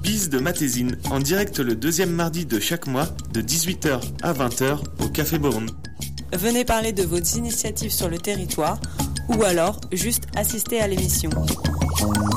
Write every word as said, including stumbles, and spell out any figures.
Bise de Matésine, en direct le deuxième mardi de chaque mois, de dix-huit heures à vingt heures, au Café Boron. Venez parler de vos initiatives sur le territoire, ou alors juste assister à l'émission.